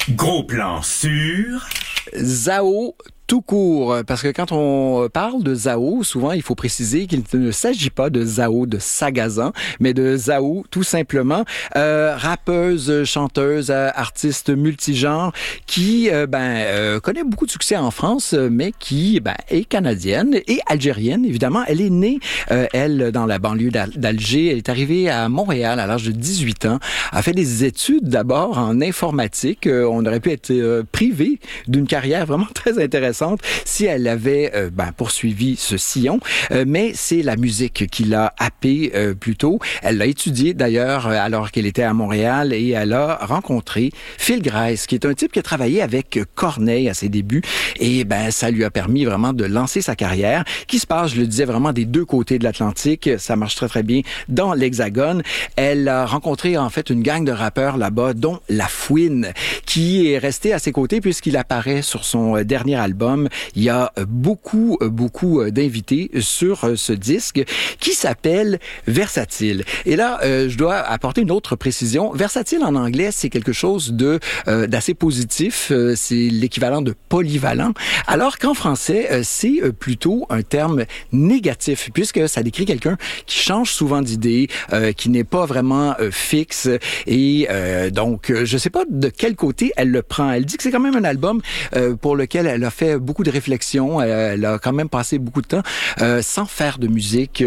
Gros plan sur... Zao tout court, parce que quand on parle de Zao, souvent il faut préciser qu'il ne s'agit pas de Zao de Sagazan, mais de Zao tout simplement, rappeuse, chanteuse, artiste multigenre qui connaît beaucoup de succès en France, mais qui est canadienne et algérienne évidemment. Elle est née, elle, dans la banlieue d'Alger. Elle est arrivée à Montréal à l'âge de 18 ans, a fait des études d'abord en informatique. On aurait pu être privé d'une carrière vraiment très intéressante si elle avait poursuivi ce sillon, mais c'est la musique qui l'a happée plutôt. Elle l'a étudié d'ailleurs alors qu'elle était à Montréal et elle a rencontré Phil Grace, qui est un type qui a travaillé avec Corneille à ses débuts et ça lui a permis vraiment de lancer sa carrière qui se passe, je le disais, vraiment des deux côtés de l'Atlantique. Ça marche très très bien dans l'Hexagone. Elle a rencontré en fait une gang de rappeurs là-bas, dont La Fouine, qui est resté à ses côtés puisqu'il apparaît sur son dernier album. Il y a beaucoup d'invités sur ce disque qui s'appelle Versatile. Et là, je dois apporter une autre précision. Versatile en anglais, c'est quelque chose d'assez positif. C'est l'équivalent de polyvalent. Alors qu'en français, c'est plutôt un terme négatif puisque ça décrit quelqu'un qui change souvent d'idée, qui n'est pas vraiment fixe. Et donc, je sais pas de quel côté elle le prend. Elle dit que c'est quand même un album pour lequel elle a fait beaucoup de réflexions. Elle a quand même passé beaucoup de temps sans faire de musique,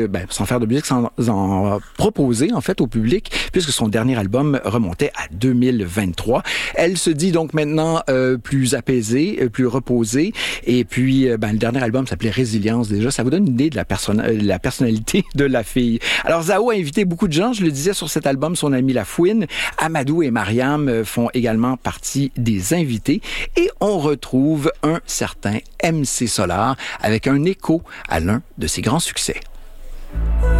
sans en proposer en fait au public, puisque son dernier album remontait à 2023. Elle se dit donc maintenant plus apaisée, plus reposée. Et puis, le dernier album s'appelait Résilience déjà. Ça vous donne une idée de la personnalité de la fille. Alors, Zao a invité beaucoup de gens. Je le disais sur cet album, son ami La Fouine, Amadou et Mariam font également partie des invités. Et on retrouve un certain MC Solar avec un écho à l'un de ses grands succès.